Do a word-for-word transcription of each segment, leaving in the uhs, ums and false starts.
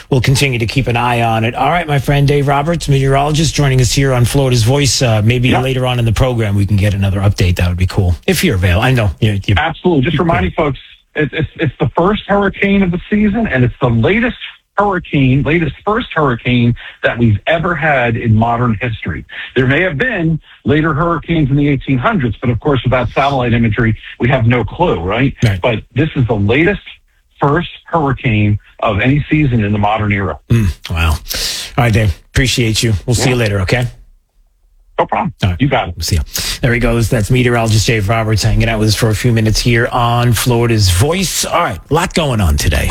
we'll continue to keep an eye on it. All right, my friend Dave Roberts, meteorologist, joining us here on Florida's Voice. Uh, maybe yep. later on in the program we can get another update. That would be cool if you're available. I know you're, you're absolutely. Just reminding folks, it's, it's it's the first hurricane of the season, and it's the latest hurricane, latest first hurricane that we've ever had in modern history. There may have been later hurricanes in the eighteen hundreds, but of course, without satellite imagery, we have no clue, right? right. But this is the latest first hurricane of any season in the modern era. Mm, wow. All right, Dave. Appreciate you. We'll yeah. see you later, okay? No problem. All right. You got it. We'll see you. There he goes. That's meteorologist Dave Roberts hanging out with us for a few minutes here on Florida's Voice. All right. A lot going on today.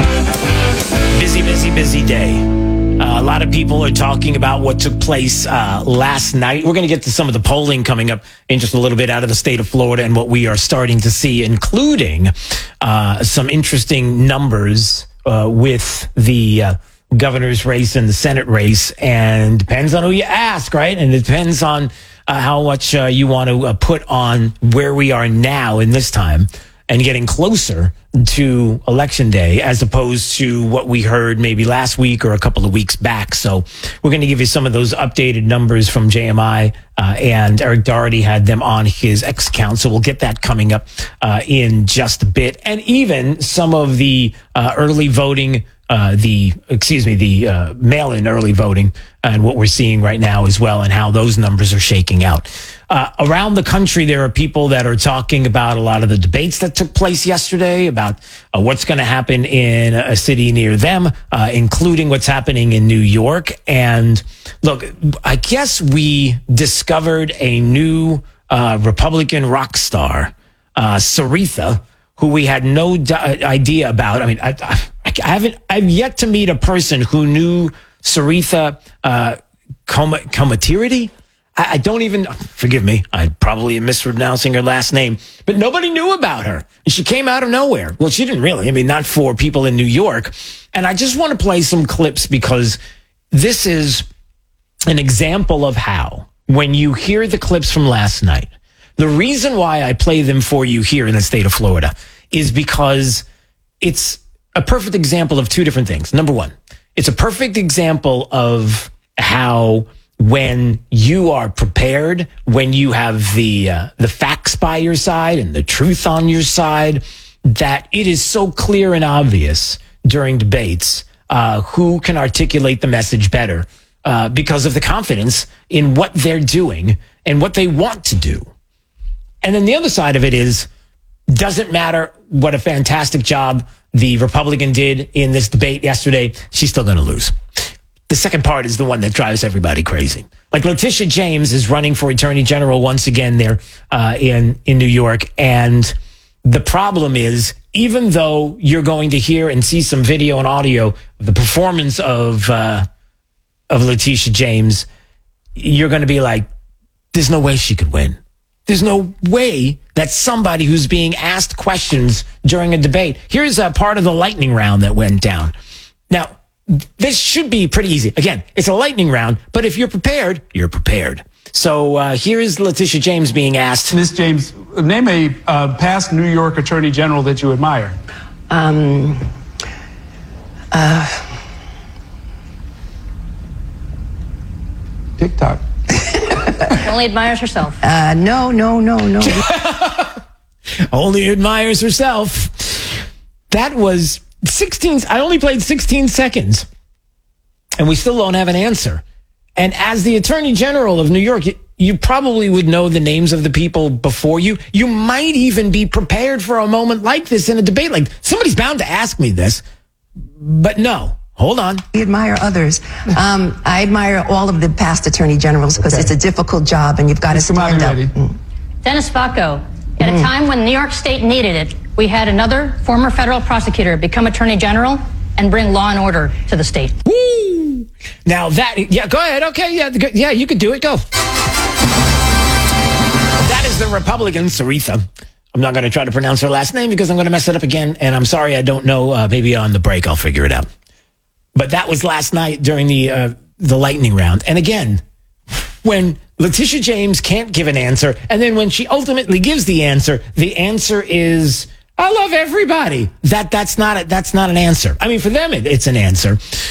Busy, busy, busy day. Uh, a lot of people are talking about what took place uh, last night. We're going to get to some of the polling coming up in just a little bit out of the state of Florida and what we are starting to see, including uh, some interesting numbers uh, with the uh, governor's race and the Senate race. And depends on who you ask, right? And it depends on uh, how much uh, you want to uh, put on where we are now in this time and getting closer to election day as opposed to what we heard maybe last week or a couple of weeks back. So we're going to give you some of those updated numbers from J M I, uh, and Eric Doherty had them on his X account. So we'll get that coming up uh, in just a bit. And even some of the uh, early voting, uh, the, excuse me, the uh, mail-in early voting and what we're seeing right now as well and how those numbers are shaking out. Uh, around the country, there are people that are talking about a lot of the debates that took place yesterday, about uh, what's going to happen in a city near them, uh, including what's happening in New York. And look, I guess we discovered a new uh, Republican rock star, uh, Saritha, who we had no d- idea about. I mean, I, I, I haven't, I've yet to meet a person who knew Saritha uh, Komatirity. I don't even, forgive me, I probably am mispronouncing her last name, but nobody knew about her. And she came out of nowhere. Well, she didn't really. I mean, not for people in New York. And I just want to play some clips because this is an example of how, when you hear the clips from last night, the reason why I play them for you here in the state of Florida is because it's a perfect example of two different things. Number one, it's a perfect example of how when you are prepared, when you have the uh, the facts by your side and the truth on your side, that it is so clear and obvious during debates uh, who can articulate the message better uh, because of the confidence in what they're doing and what they want to do. And then the other side of it is, doesn't matter what a fantastic job the Republican did in this debate yesterday, she's still going to lose. The second part is the one that drives everybody crazy. Like Letitia James is running for Attorney General once again there uh, in, in New York. And the problem is, even though you're going to hear and see some video and audio of the performance of, uh, of Letitia James, you're going to be like, there's no way she could win. There's no way that somebody who's being asked questions during a debate. Here's a part of the lightning round that went down. Now, this should be pretty easy. Again, it's a lightning round, but if you're prepared, you're prepared. So uh, here is Letitia James being asked. Miz James, name a uh, past New York Attorney General that you admire. Um, uh, TikTok. Only admires herself. Uh, no, no, no, no. Only admires herself. That was sixteen. I only played sixteen seconds, and we still don't have an answer. And as the Attorney General of New York, you, you probably would know the names of the people before you. You might even be prepared for a moment like this in a debate. Like, somebody's bound to ask me this, but no. Hold on. We admire others. Um, I admire all of the past attorney generals because okay. it's a difficult job and you've got to stand up. Mm. Dennis Bacco, at mm. a time when New York State needed it, we had another former federal prosecutor become attorney general and bring law and order to the state. Woo! Now that, yeah, go ahead. Okay, yeah, yeah, you could do it. Go. That is the Republican, Saritha. I'm not going to try to pronounce her last name because I'm going to mess it up again. And I'm sorry, I don't know. Uh, maybe on the break, I'll figure it out. But that was last night during the uh, the lightning round. And again, when Letitia James can't give an answer, and then when she ultimately gives the answer, the answer is, I love everybody. That that's not a, that's not an answer. I mean, for them, it, it's an answer.